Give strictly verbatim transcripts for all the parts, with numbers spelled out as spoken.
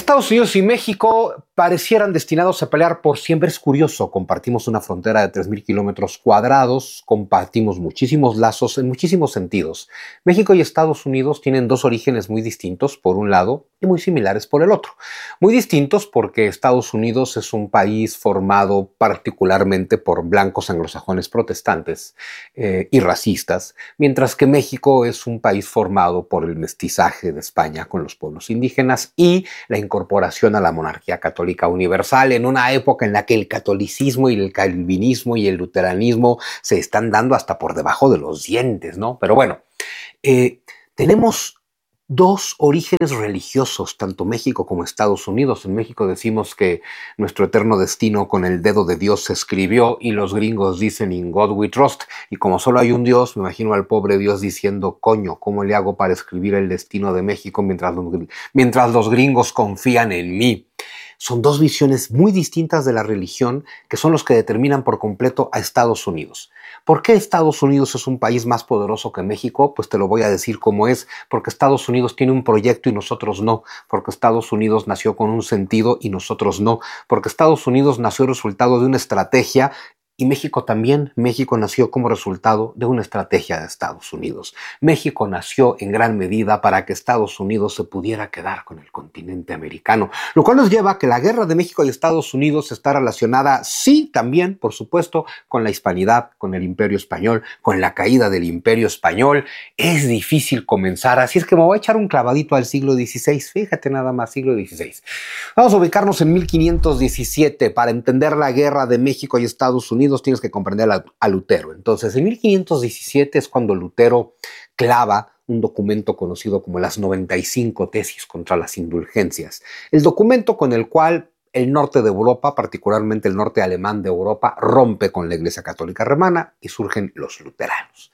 Estados Unidos y México parecieran destinados a pelear por siempre. Es curioso, compartimos una frontera de tres mil kilómetros cuadrados, compartimos muchísimos lazos en muchísimos sentidos. México y Estados Unidos tienen dos orígenes muy distintos por un lado y muy similares por el otro. Muy distintos porque Estados Unidos es un país formado particularmente por blancos anglosajones protestantes eh, y racistas, mientras que México es un país formado por el mestizaje de España con los pueblos indígenas y la incorporación a la monarquía católica universal en una época en la que el catolicismo y el calvinismo y el luteranismo se están dando hasta por debajo de los dientes, ¿no? Pero bueno, eh, tenemos dos orígenes religiosos, tanto México como Estados Unidos. En México decimos que nuestro eterno destino con el dedo de Dios se escribió y los gringos dicen "In God we trust", y como solo hay un Dios, me imagino al pobre Dios diciendo "Coño, ¿cómo le hago para escribir el destino de México mientras los, mientras los gringos confían en mí?". Son dos visiones muy distintas de la religión que son los que determinan por completo a Estados Unidos. ¿Por qué Estados Unidos es un país más poderoso que México? Pues te lo voy a decir cómo es. Porque Estados Unidos tiene un proyecto y nosotros no. Porque Estados Unidos nació con un sentido y nosotros no. Porque Estados Unidos nació resultado de una estrategia y México también. México nació como resultado de una estrategia de Estados Unidos. México nació en gran medida para que Estados Unidos se pudiera quedar con el continente americano. Lo cual nos lleva a que la guerra de México y Estados Unidos está relacionada, sí, también, por supuesto, con la hispanidad, con el Imperio Español, con la caída del Imperio Español. Es difícil comenzar, así es que me voy a echar un clavadito al siglo dieciséis. Fíjate nada más, siglo dieciséis. Vamos a ubicarnos en mil quinientos diecisiete. Para entender la guerra de México y Estados Unidos tienes que comprender a, a Lutero. Entonces, en mil quinientos diecisiete es cuando Lutero clava un documento conocido como las noventa y cinco tesis contra las indulgencias. El documento con el cual el norte de Europa, particularmente el norte alemán de Europa, rompe con la Iglesia Católica Romana y surgen los luteranos.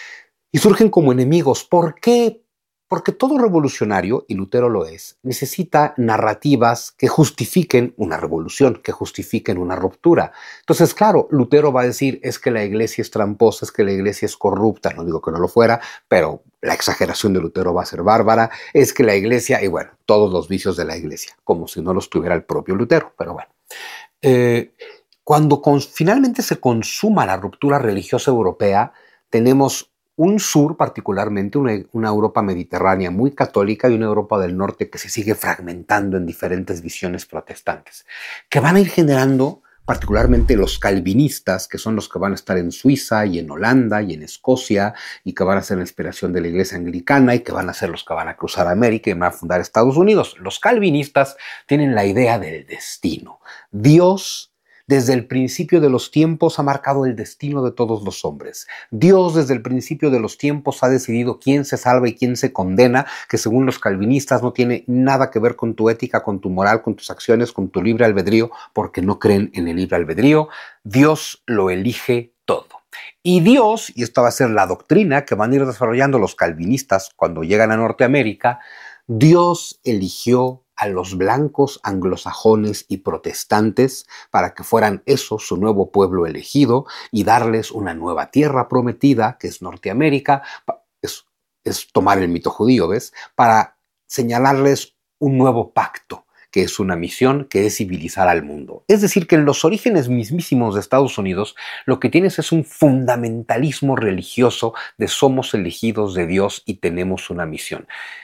Y surgen como enemigos. ¿Por qué? Porque todo revolucionario, y Lutero lo es, necesita narrativas que justifiquen una revolución, que justifiquen una ruptura. Entonces, claro, Lutero va a decir, es que la iglesia es tramposa, es que la iglesia es corrupta, no digo que no lo fuera, pero la exageración de Lutero va a ser bárbara, es que la iglesia, y bueno, todos los vicios de la iglesia, como si no los tuviera el propio Lutero, pero bueno. Eh, cuando con, finalmente se consuma la ruptura religiosa europea, tenemos un sur, particularmente una, una Europa mediterránea muy católica y una Europa del norte que se sigue fragmentando en diferentes visiones protestantes, que van a ir generando particularmente los calvinistas, que son los que van a estar en Suiza y en Holanda y en Escocia y que van a ser la inspiración de la iglesia anglicana y que van a ser los que van a cruzar América y van a fundar Estados Unidos. Los calvinistas tienen la idea del destino. Dios, desde el principio de los tiempos, ha marcado el destino de todos los hombres. Dios, desde el principio de los tiempos, ha decidido quién se salva y quién se condena, que según los calvinistas no tiene nada que ver con tu ética, con tu moral, con tus acciones, con tu libre albedrío, porque no creen en el libre albedrío. Dios lo elige todo. Y Dios, y esta va a ser la doctrina que van a ir desarrollando los calvinistas cuando llegan a Norteamérica, Dios eligió a los blancos anglosajones y protestantes para que fueran esos su nuevo pueblo elegido y darles una nueva tierra prometida, que es Norteamérica, es, es tomar el mito judío, ¿ves? Para señalarles un nuevo pacto, que es una misión, que es civilizar al mundo. Es decir, que en los orígenes mismísimos de Estados Unidos, lo que tienes es un fundamentalismo religioso de somos elegidos de Dios y tenemos una misión.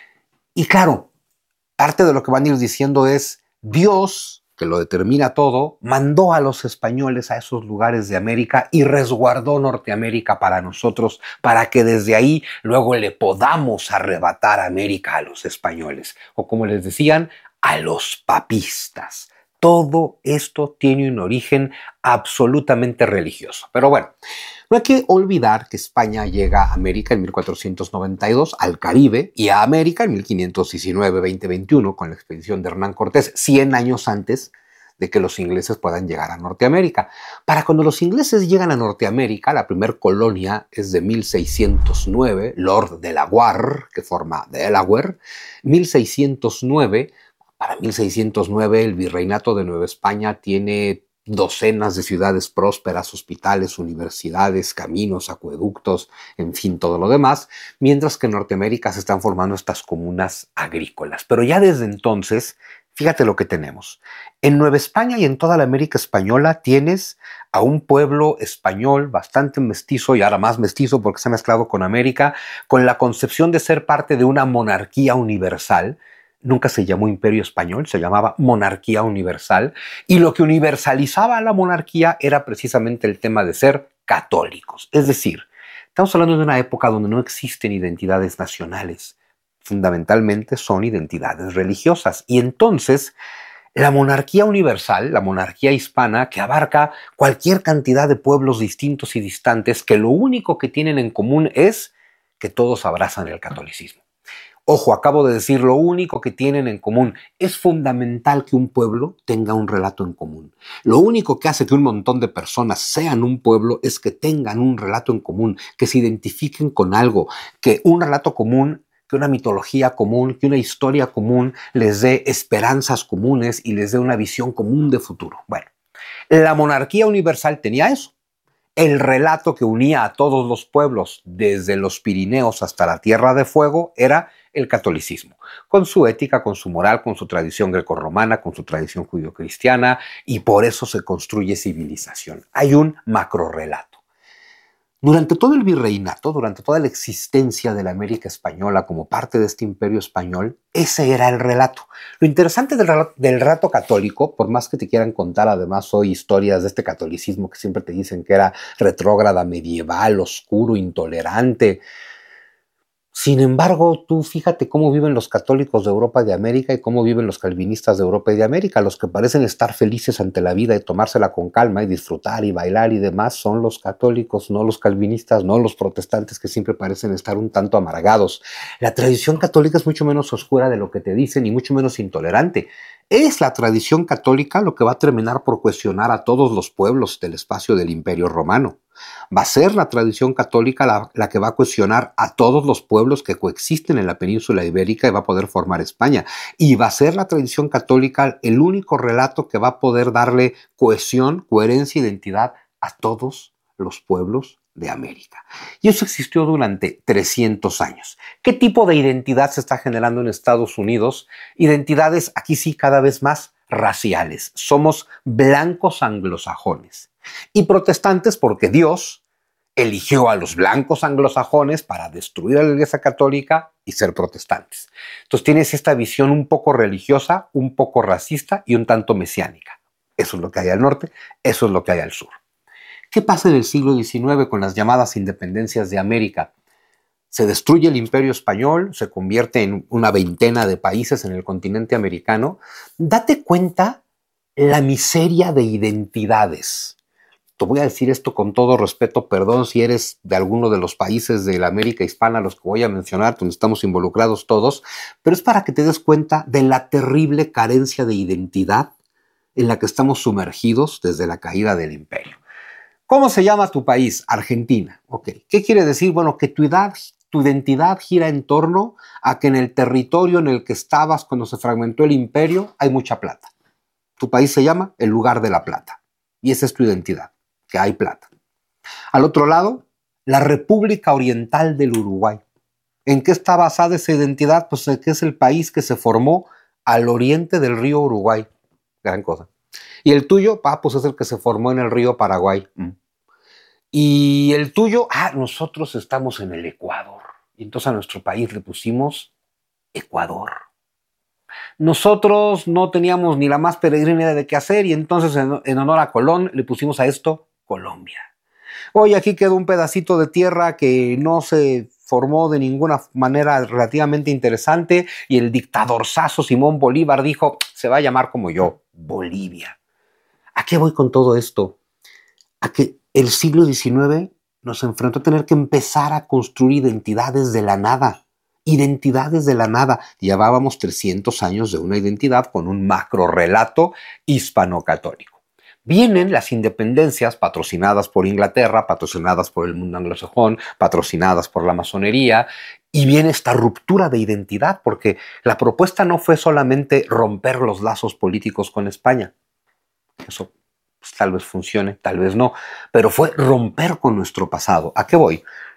Y claro, parte de lo que van a ir diciendo es Dios, que lo determina todo, mandó a los españoles a esos lugares de América y resguardó Norteamérica para nosotros, para que desde ahí luego le podamos arrebatar América a los españoles. O como les decían, a los papistas. Todo esto tiene un origen absolutamente religioso. Pero bueno, no hay que olvidar que España llega a América en mil cuatrocientos noventa y dos, al Caribe, y a América en mil quinientos diecinueve veinte veintiuno con la expedición de Hernán Cortés, cien años antes de que los ingleses puedan llegar a Norteamérica. Para cuando los ingleses llegan a Norteamérica, la primer colonia es de mil seiscientos nueve, Lord Delaware, que forma Delaware, mil seiscientos nueve. Para mil seiscientos nueve el virreinato de Nueva España tiene docenas de ciudades prósperas, hospitales, universidades, caminos, acueductos, en fin, todo lo demás, mientras que en Norteamérica se están formando estas comunas agrícolas. Pero ya desde entonces, Fíjate lo que tenemos. En Nueva España y en toda la América española tienes a un pueblo español bastante mestizo y ahora más mestizo porque se ha mezclado con América, con la concepción de ser parte de una monarquía universal. Nunca se llamó Imperio Español, se llamaba Monarquía Universal. Y lo que universalizaba a la monarquía era precisamente el tema de ser católicos. Es decir, estamos hablando de una época donde no existen identidades nacionales. Fundamentalmente son identidades religiosas. Y entonces, la monarquía universal, la monarquía hispana, que abarca cualquier cantidad de pueblos distintos y distantes, que lo único que tienen en común es que todos abrazan el catolicismo. Ojo, acabo de decir, lo único que tienen en común. Es fundamental que un pueblo tenga un relato en común. Lo único que hace que un montón de personas sean un pueblo es que tengan un relato en común, que se identifiquen con algo, que un relato común, que una mitología común, que una historia común les dé esperanzas comunes y les dé una visión común de futuro. Bueno, la monarquía universal tenía eso. El relato que unía a todos los pueblos, desde los Pirineos hasta la Tierra de Fuego, era el catolicismo, con su ética, con su moral, con su tradición grecorromana, con su tradición judio-cristiana, y por eso se construye civilización. Hay un macrorrelato. Durante todo el virreinato, durante toda la existencia de la América española como parte de este imperio español, ese era el relato. Lo interesante del relato, del relato católico, por más que te quieran contar además hoy historias de este catolicismo que siempre te dicen que era retrógrada, medieval, oscuro, intolerante. Sin embargo, tú fíjate cómo viven los católicos de Europa y de América y cómo viven los calvinistas de Europa y de América. Los que parecen estar felices ante la vida y tomársela con calma y disfrutar y bailar y demás son los católicos, no los calvinistas, no los protestantes que siempre parecen estar un tanto amargados. La tradición católica es mucho menos oscura de lo que te dicen y mucho menos intolerante. Es la tradición católica lo que va a terminar por cuestionar a todos los pueblos del espacio del Imperio Romano. Va a ser la tradición católica la, la que va a cuestionar a todos los pueblos que coexisten en la península ibérica y va a poder formar España. Y va a ser la tradición católica el único relato que va a poder darle cohesión, coherencia e identidad a todos los pueblos de América. Y eso existió durante trescientos años. ¿Qué tipo de identidad se está generando en Estados Unidos? Identidades, aquí sí, cada vez más raciales. Somos blancos anglosajones. Y protestantes porque Dios eligió a los blancos anglosajones para destruir a la Iglesia Católica y ser protestantes. Entonces tienes esta visión un poco religiosa, un poco racista y un tanto mesiánica. Eso es lo que hay al norte, eso es lo que hay al sur. ¿Qué pasa en el siglo diecinueve con las llamadas independencias de América? Se destruye el Imperio Español, se convierte en una veintena de países en el continente americano. Date cuenta la miseria de identidades. Te voy a decir esto con todo respeto, perdón si eres de alguno de los países de la América hispana, los que voy a mencionar, donde estamos involucrados todos, pero es para que te des cuenta de la terrible carencia de identidad en la que estamos sumergidos desde la caída del imperio. ¿Cómo se llama tu país? Argentina. Ok. ¿Qué quiere decir? Bueno, que tu, edad, tu identidad gira en torno a que en el territorio en el que estabas cuando se fragmentó el imperio hay mucha plata. Tu país se llama el lugar de la plata. Y esa es tu identidad, que hay plata. Al otro lado, la República Oriental del Uruguay. ¿En qué está basada esa identidad? Pues en que es el país que se formó al oriente del río Uruguay. Gran cosa. Y el tuyo, ah, pues es el que se formó en el río Paraguay. Mm. Y el tuyo, ah, nosotros estamos en el Ecuador. Y entonces a nuestro país le pusimos Ecuador. Nosotros no teníamos ni la más peregrina idea de qué hacer y entonces en, en honor a Colón le pusimos a esto Colombia. Hoy aquí quedó un pedacito de tierra que no se formó de ninguna manera relativamente interesante y el dictadorzazo Simón Bolívar dijo, se va a llamar como yo, Bolivia. ¿A qué voy con todo esto? A que el siglo diecinueve nos enfrentó a tener que empezar a construir identidades de la nada. Identidades de la nada. Llevábamos trescientos años de una identidad con un macrorrelato hispano-católico. Vienen las independencias patrocinadas por Inglaterra, patrocinadas por el mundo anglosajón, patrocinadas por la masonería, y viene esta ruptura de identidad, porque la propuesta no fue solamente romper los lazos políticos con España. Eso pues, tal vez funcione, tal vez no, pero fue romper con nuestro pasado. ¿A qué voy?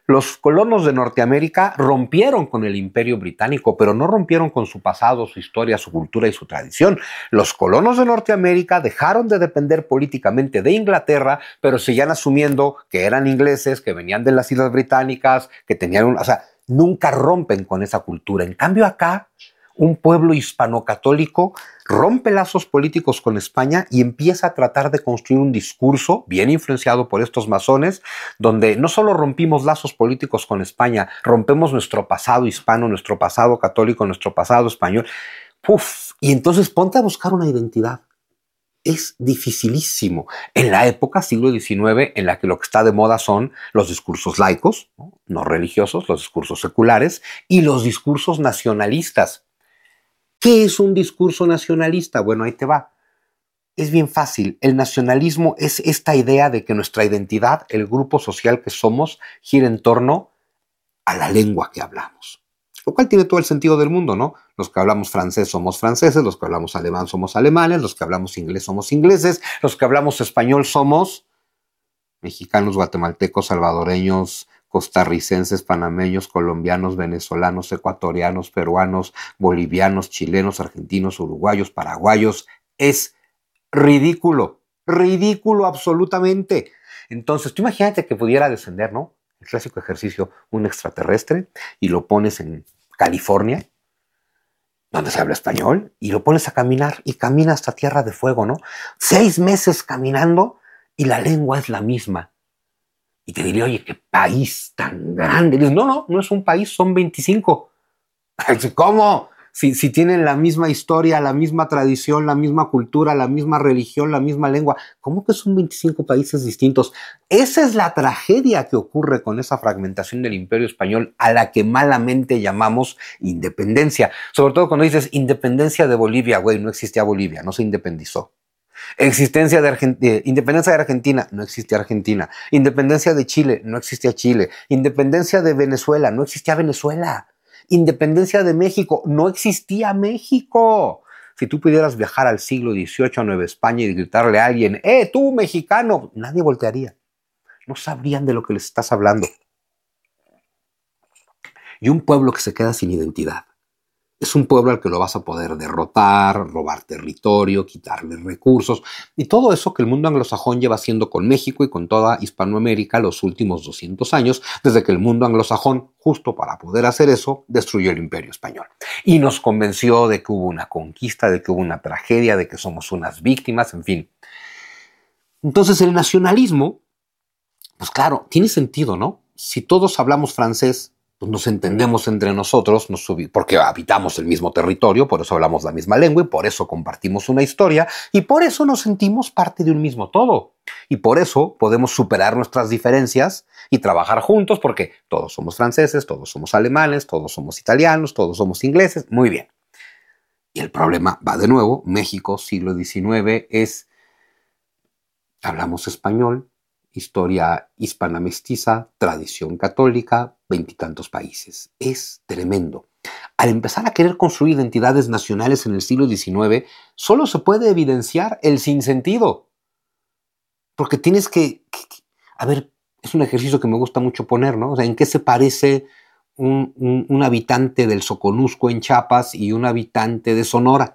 Los colonos de Norteamérica rompieron con el Imperio Británico, pero no rompieron con su pasado, su historia, su cultura y su tradición. Los colonos de Norteamérica dejaron de depender políticamente de Inglaterra, pero seguían asumiendo que eran ingleses, que venían de las Islas Británicas, que tenían un... O sea, nunca rompen con esa cultura. En cambio acá, un pueblo hispano-católico rompe lazos políticos con España y empieza a tratar de construir un discurso bien influenciado por estos masones, donde no solo rompimos lazos políticos con España, rompemos nuestro pasado hispano, nuestro pasado católico, nuestro pasado español. Uf, y entonces ponte a buscar una identidad. Es dificilísimo. En la época, siglo diecinueve, en la que lo que está de moda son los discursos laicos, no, no religiosos, los discursos seculares y los discursos nacionalistas. ¿Qué es un discurso nacionalista? Bueno, ahí te va. Es bien fácil. El nacionalismo es esta idea de que nuestra identidad, el grupo social que somos, gira en torno a la lengua que hablamos. Lo cual tiene todo el sentido del mundo, ¿no? Los que hablamos francés somos franceses, los que hablamos alemán somos alemanes, los que hablamos inglés somos ingleses, los que hablamos español somos mexicanos, guatemaltecos, salvadoreños, costarricenses, panameños, colombianos, venezolanos, ecuatorianos, peruanos, bolivianos, chilenos, argentinos, uruguayos, paraguayos. Es ridículo, ridículo absolutamente. Entonces, tú imagínate que pudiera descender, ¿no? El clásico ejercicio, un extraterrestre, y lo pones en California, donde se habla español, y lo pones a caminar, y camina hasta Tierra de Fuego, ¿no? Seis meses caminando, y la lengua es la misma. Y te diría, oye, qué país tan grande. Y dices, no, no, no es un país, son veinticinco. ¿Cómo? Si, si tienen la misma historia, la misma tradición, la misma cultura, la misma religión, la misma lengua, ¿cómo que son veinticinco países distintos? Esa es la tragedia que ocurre con esa fragmentación del Imperio Español a la que malamente llamamos independencia. Sobre todo cuando dices independencia de Bolivia, güey, no existía Bolivia, no se independizó. Existencia de Argentina, independencia de Argentina, no existía Argentina. Independencia de Chile, no existía Chile. Independencia de Venezuela, no existía Venezuela. Independencia de México, no existía México. Si tú pudieras viajar al siglo dieciocho a Nueva España y gritarle a alguien, ¡eh, tú, mexicano! Nadie voltearía. No sabrían de lo que les estás hablando. Y un pueblo que se queda sin identidad es un pueblo al que lo vas a poder derrotar, robar territorio, quitarle recursos y todo eso que el mundo anglosajón lleva haciendo con México y con toda Hispanoamérica los últimos doscientos años, desde que el mundo anglosajón, justo para poder hacer eso, destruyó el Imperio Español. Y nos convenció de que hubo una conquista, de que hubo una tragedia, de que somos unas víctimas, en fin. Entonces el nacionalismo, pues claro, tiene sentido, ¿no? Si todos hablamos francés, pues nos entendemos entre nosotros, nos porque habitamos el mismo territorio, por eso hablamos la misma lengua y por eso compartimos una historia y por eso nos sentimos parte de un mismo todo. Y por eso podemos superar nuestras diferencias y trabajar juntos porque todos somos franceses, todos somos alemanes, todos somos italianos, todos somos ingleses. Muy bien. Y el problema va de nuevo. México, siglo diecinueve, es... hablamos español, historia hispana mestiza, tradición católica, veintitantos países. Es tremendo. Al empezar a querer construir identidades nacionales en el siglo diecinueve, solo se puede evidenciar el sinsentido. Porque tienes que, que, que... A ver, es un ejercicio que me gusta mucho poner, ¿no? O sea, ¿en qué se parece un, un, un habitante del Soconusco en Chiapas y un habitante de Sonora?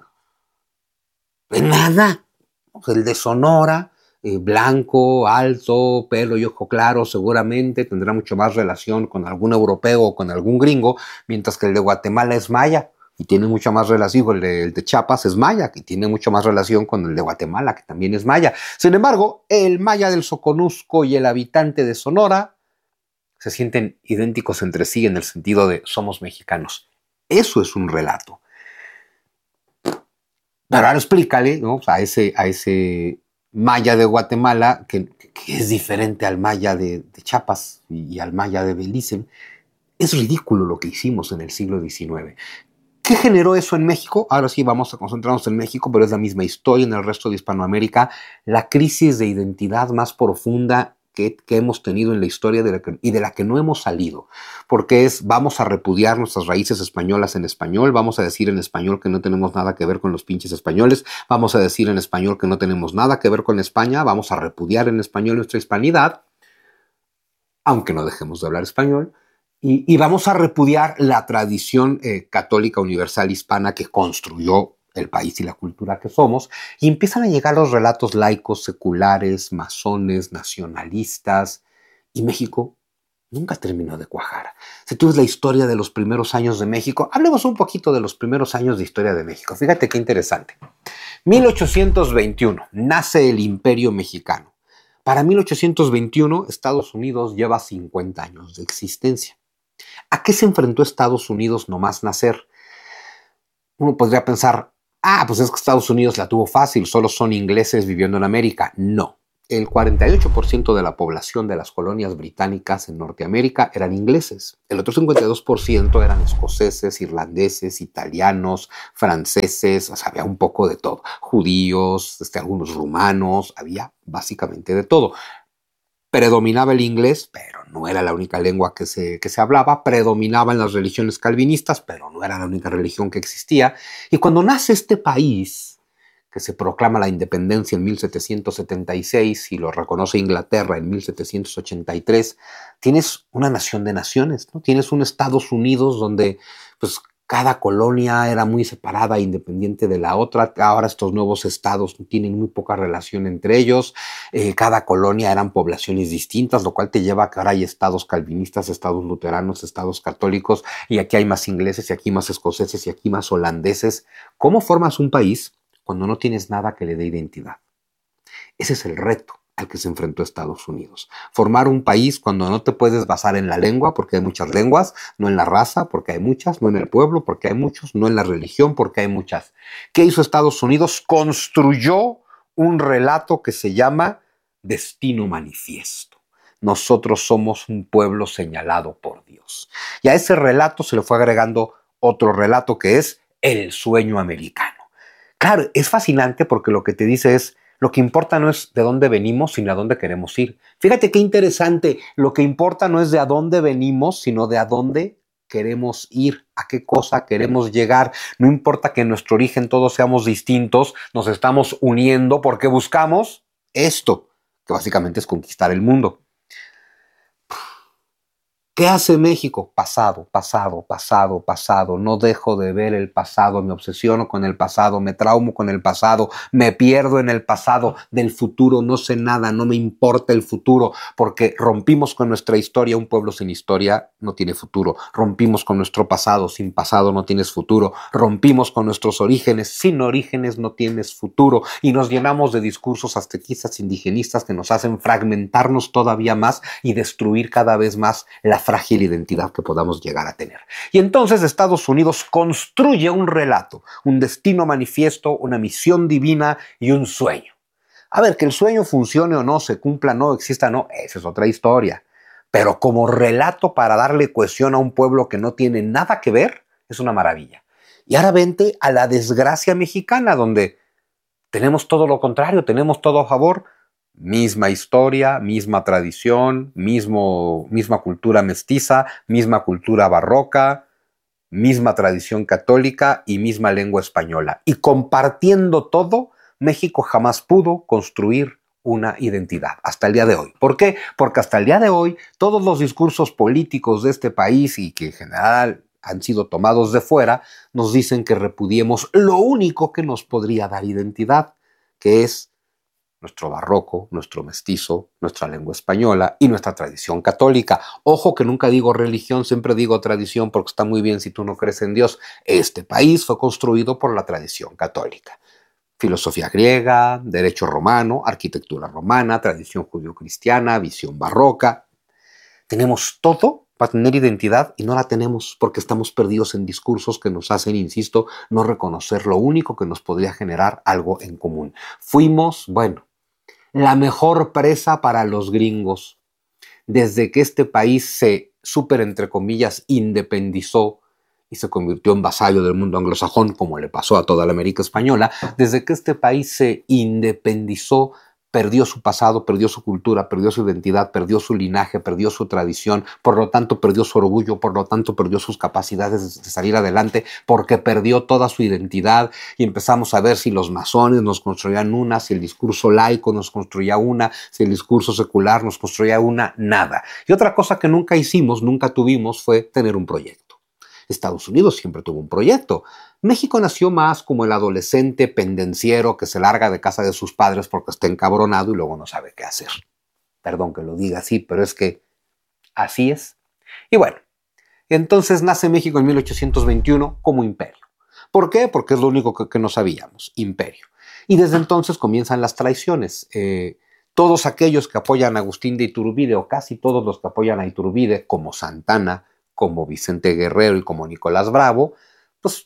En nada. O sea, el de Sonora... Eh, blanco, alto, pelo y ojo claro, seguramente tendrá mucho más relación con algún europeo o con algún gringo, mientras que el de Guatemala es maya y tiene mucha más relación, el de, el de Chiapas es maya, que tiene mucho más relación con el de Guatemala, que también es maya. Sin embargo, el maya del Soconusco y el habitante de Sonora se sienten idénticos entre sí en el sentido de somos mexicanos. Eso es un relato. Pero ahora explícale, ¿no? a ese... A ese maya de Guatemala, que, que es diferente al maya de, de Chiapas y, y al maya de Belice. Es ridículo lo que hicimos en el siglo diecinueve. ¿Qué generó eso en México? Ahora sí vamos a concentrarnos en México, pero es la misma historia en el resto de Hispanoamérica. La crisis de identidad más profunda que, que hemos tenido en la historia de la que, y de la que no hemos salido. Porque es, vamos a repudiar nuestras raíces españolas en español, vamos a decir en español que no tenemos nada que ver con los pinches españoles, vamos a decir en español que no tenemos nada que ver con España, vamos a repudiar en español nuestra hispanidad. aunque no dejemos de hablar español, y, y vamos a repudiar la tradición eh, católica universal hispana que construyó el país y la cultura que somos, y empiezan a llegar los relatos laicos, seculares, masones, nacionalistas, y México nunca terminó de cuajar. Si tú ves la historia de los primeros años de México, hablemos un poquito de los primeros años de historia de México. Fíjate qué interesante. mil ochocientos veintiuno, nace el Imperio Mexicano. Para mil ochocientos veintiuno, Estados Unidos lleva cincuenta años de existencia. ¿A qué se enfrentó Estados Unidos nomás nacer? Uno podría pensar, ah, pues es que Estados Unidos la tuvo fácil, solo son ingleses viviendo en América. No. El cuarenta y ocho por ciento de la población de las colonias británicas en Norteamérica eran ingleses. El otro cincuenta y dos por ciento eran escoceses, irlandeses, italianos, franceses, o sea, había un poco de todo. Judíos, este, algunos rumanos, había básicamente de todo. Predominaba el inglés, pero no era la única lengua que se, que se hablaba. Predominaban las religiones calvinistas, pero no era la única religión que existía. Y cuando nace este país, que se proclama la independencia en mil setecientos setenta y seis y lo reconoce Inglaterra en mil setecientos ochenta y tres, tienes una nación de naciones, ¿no? Tienes un Estados Unidos donde pues, cada colonia era muy separada, independiente de la otra. Ahora estos nuevos estados tienen muy poca relación entre ellos. Eh, cada colonia eran poblaciones distintas, lo cual te lleva a que ahora hay estados calvinistas, estados luteranos, estados católicos, y aquí hay más ingleses, y aquí más escoceses, y aquí más holandeses. ¿Cómo formas un país cuando no tienes nada que le dé identidad? Ese es el reto al que se enfrentó Estados Unidos. Formar un país cuando no te puedes basar en la lengua, porque hay muchas lenguas, no en la raza, porque hay muchas, no en el pueblo, porque hay muchos, no en la religión, porque hay muchas. ¿Qué hizo Estados Unidos? Construyó un relato que se llama Destino Manifiesto. Nosotros somos un pueblo señalado por Dios. Y a ese relato se le fue agregando otro relato que es el sueño americano. Claro, es fascinante porque lo que te dice es, lo que importa no es de dónde venimos, sino a dónde queremos ir. Fíjate qué interesante, lo que importa no es de a dónde venimos, sino de a dónde queremos ir, a qué cosa queremos llegar. No importa que en nuestro origen todos seamos distintos, nos estamos uniendo porque buscamos esto, que básicamente es conquistar el mundo. ¿Qué hace México? Pasado, pasado, pasado, pasado. No dejo de ver el pasado, me obsesiono con el pasado, me traumo con el pasado, me pierdo en el pasado. Del futuro no sé nada, no me importa el futuro, porque rompimos con nuestra historia. Un pueblo sin historia no tiene futuro. Rompimos con nuestro pasado, sin pasado no tienes futuro. Rompimos con nuestros orígenes, sin orígenes no tienes futuro. Y nos llenamos de discursos aztequistas, indigenistas que nos hacen fragmentarnos todavía más y destruir cada vez más la frágil identidad que podamos llegar a tener. Y entonces Estados Unidos construye un relato, un destino manifiesto, una misión divina y un sueño. A ver, que el sueño funcione o no, se cumpla o no, exista o no, esa es otra historia. Pero como relato para darle cohesión a un pueblo que no tiene nada que ver, es una maravilla. Y ahora vente a la desgracia mexicana, donde tenemos todo lo contrario, tenemos todo a favor. Misma historia, misma tradición, mismo, misma cultura mestiza, misma cultura barroca, misma tradición católica y misma lengua española. Y compartiendo todo, México jamás pudo construir una identidad, hasta el día de hoy. ¿Por qué? Porque hasta el día de hoy, todos los discursos políticos de este país y que en general han sido tomados de fuera, nos dicen que repudiemos lo único que nos podría dar identidad, que es nuestro barroco, nuestro mestizo, nuestra lengua española y nuestra tradición católica. Ojo que nunca digo religión, siempre digo tradición porque está muy bien si tú no crees en Dios. Este país fue construido por la tradición católica. Filosofía griega, derecho romano, arquitectura romana, tradición judio-cristiana, visión barroca. Tenemos todo para tener identidad y no la tenemos porque estamos perdidos en discursos que nos hacen, insisto, no reconocer lo único que nos podría generar algo en común. Fuimos, bueno, la mejor presa para los gringos. Desde que este país se, súper entre comillas, independizó y se convirtió en vasallo del mundo anglosajón, como le pasó a toda la América española, desde que este país se independizó, perdió su pasado, perdió su cultura, perdió su identidad, perdió su linaje, perdió su tradición, por lo tanto perdió su orgullo, por lo tanto perdió sus capacidades de salir adelante, porque perdió toda su identidad y empezamos a ver si los masones nos construían una, si el discurso laico nos construía una, si el discurso secular nos construía una, nada. Y otra cosa que nunca hicimos, nunca tuvimos, fue tener un proyecto. Estados Unidos siempre tuvo un proyecto. México nació más como el adolescente pendenciero que se larga de casa de sus padres porque está encabronado y luego no sabe qué hacer. Perdón que lo diga así, pero es que así es. Y bueno, entonces nace México en mil ochocientos veintiuno como imperio. ¿Por qué? Porque es lo único que, que no sabíamos, imperio. Y desde entonces comienzan las traiciones. Eh, todos aquellos que apoyan a Agustín de Iturbide, o casi todos los que apoyan a Iturbide, como Santana, como Vicente Guerrero y como Nicolás Bravo, pues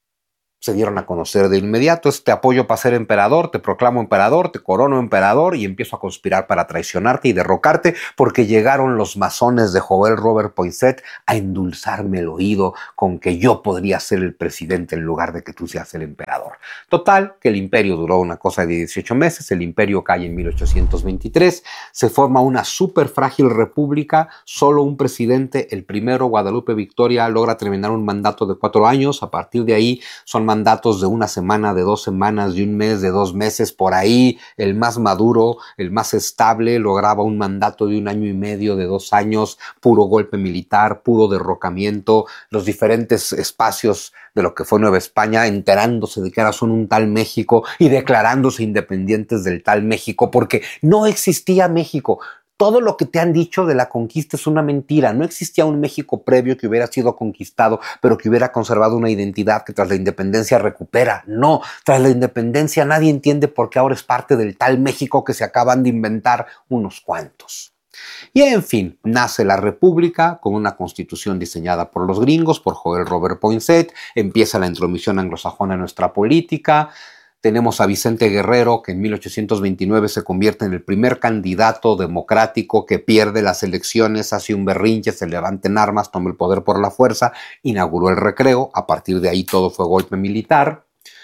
se dieron a conocer de inmediato. Este apoyo para ser emperador, te proclamo emperador, te corono emperador y empiezo a conspirar para traicionarte y derrocarte porque llegaron los masones de Joel Robert Poinsett a endulzarme el oído con que yo podría ser el presidente en lugar de que tú seas el emperador. Total, que el imperio duró una cosa de dieciocho meses, el imperio cae en mil ochocientos veintitrés, se forma una súper frágil república, solo un presidente, el primero, Guadalupe Victoria, logra terminar un mandato de cuatro años, a partir de ahí son mandatos de una semana, de dos semanas, de un mes, de dos meses, por ahí el más maduro, el más estable, lograba un mandato de un año y medio, de dos años, puro golpe militar, puro derrocamiento, los diferentes espacios de lo que fue Nueva España, enterándose de que ahora son un tal México y declarándose independientes del tal México, porque no existía México. Todo lo que te han dicho de la conquista es una mentira. No existía un México previo que hubiera sido conquistado, pero que hubiera conservado una identidad que tras la independencia recupera. No, tras la independencia nadie entiende por qué ahora es parte del tal México que se acaban de inventar unos cuantos. Y en fin, nace la República con una constitución diseñada por los gringos, por Joel Robert Poinsett, empieza la intromisión anglosajona en nuestra política. Tenemos a Vicente Guerrero, que en mil ochocientos veintinueve se convierte en el primer candidato democrático que pierde las elecciones, hace un berrinche, se levanta en armas, toma el poder por la fuerza, inauguró el recreo, a partir de ahí todo fue golpe militar.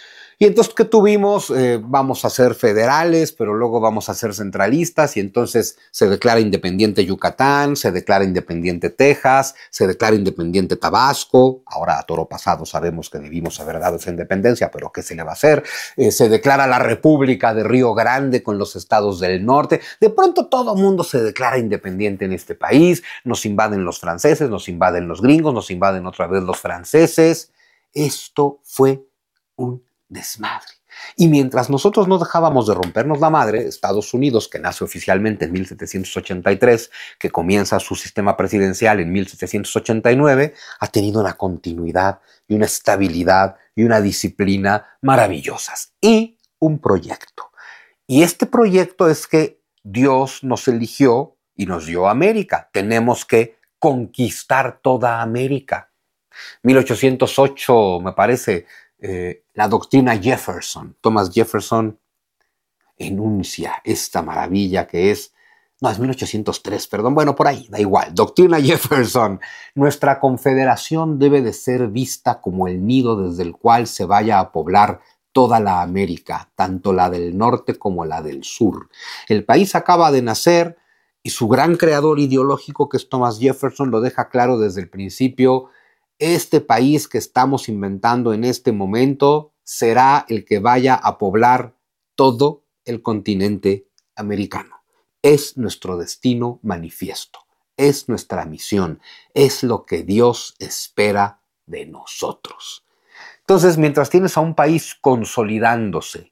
Y entonces, ¿qué tuvimos? Eh, vamos a ser federales, pero luego vamos a ser centralistas, y entonces se declara independiente Yucatán, se declara independiente Texas, se declara independiente Tabasco. Ahora, a toro pasado, sabemos que debimos haber dado esa independencia, pero ¿qué se le va a hacer? Eh, se declara la República de Río Grande con los estados del norte. De pronto todo el mundo se declara independiente en este país. Nos invaden los franceses, nos invaden los gringos, nos invaden otra vez los franceses. Esto fue un desmadre. Y mientras nosotros no dejábamos de rompernos la madre, Estados Unidos, que nace oficialmente en mil setecientos ochenta y tres, que comienza su sistema presidencial en mil setecientos ochenta y nueve, ha tenido una continuidad y una estabilidad y una disciplina maravillosas. Y un proyecto. Y este proyecto es que Dios nos eligió y nos dio América. Tenemos que conquistar toda América. mil ochocientos ocho, me parece, Eh, la doctrina Jefferson. Thomas Jefferson enuncia esta maravilla que es, no, es mil ochocientos tres, perdón, bueno, por ahí, da igual, doctrina Jefferson. Nuestra confederación debe de ser vista como el nido desde el cual se vaya a poblar toda la América, tanto la del norte como la del sur. El país acaba de nacer y su gran creador ideológico, que es Thomas Jefferson, lo deja claro desde el principio. Este país que estamos inventando en este momento será el que vaya a poblar todo el continente americano. Es nuestro destino manifiesto, es nuestra misión, es lo que Dios espera de nosotros. Entonces, mientras tienes a un país consolidándose,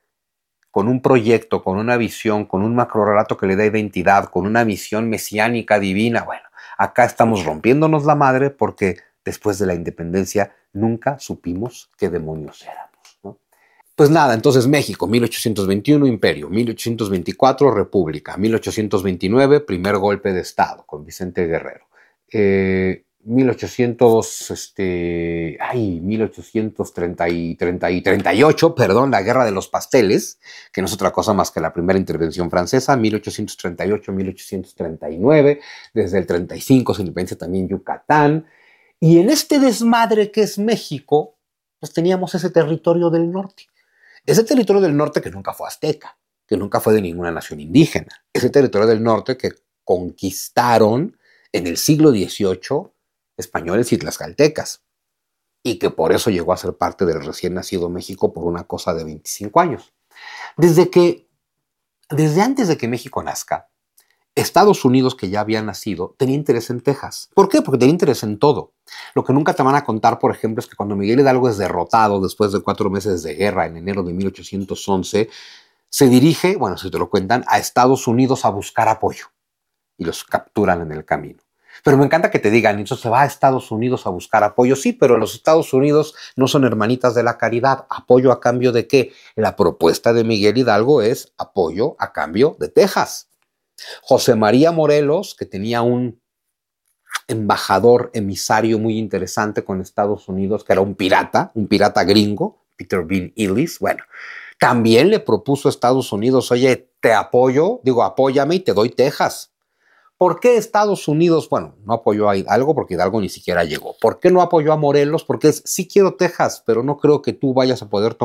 con un proyecto, con una visión, con un macrorelato que le da identidad, con una misión mesiánica divina, bueno, acá estamos rompiéndonos la madre porque después de la independencia nunca supimos qué demonios éramos, ¿no? Pues nada, entonces México, mil ochocientos veintiuno, imperio, mil ochocientos veinticuatro, república, mil ochocientos veintinueve, primer golpe de Estado con Vicente Guerrero. Eh, mil ochocientos, este, ay, mil ochocientos treinta y, treinta y treinta y ocho, perdón, la Guerra de los Pasteles, que no es otra cosa más que la primera intervención francesa, mil ochocientos treinta y ocho, mil ochocientos treinta y nueve, desde el treinta y cinco se independiza también Yucatán. Y en este desmadre que es México, pues teníamos ese territorio del norte. Ese territorio del norte que nunca fue azteca, que nunca fue de ninguna nación indígena. Ese territorio del norte que conquistaron en el siglo dieciocho españoles y tlaxcaltecas, y que por eso llegó a ser parte del recién nacido México por una cosa de veinticinco años. Desde que, desde antes de que México nazca, Estados Unidos, que ya había nacido, tenía interés en Texas. ¿Por qué? Porque tenía interés en todo. Lo que nunca te van a contar, por ejemplo, es que cuando Miguel Hidalgo es derrotado después de cuatro meses de guerra en enero de mil ochocientos once, se dirige, bueno, si te lo cuentan, a Estados Unidos a buscar apoyo y los capturan en el camino. Pero me encanta que te digan, entonces se va a Estados Unidos a buscar apoyo. Sí, pero los Estados Unidos no son hermanitas de la caridad. ¿Apoyo a cambio de qué? La propuesta de Miguel Hidalgo es apoyo a cambio de Texas. José María Morelos, que tenía un embajador emisario muy interesante con Estados Unidos, que era un pirata, un pirata gringo, Peter Bean Ellis, bueno, también le propuso a Estados Unidos, oye, te apoyo, digo, apóyame y te doy Texas. ¿Por qué Estados Unidos, bueno, no apoyó a Hidalgo? Porque Hidalgo ni siquiera llegó. ¿Por qué no apoyó a Morelos? Porque es, sí quiero Texas, pero no creo que tú vayas a poder tomar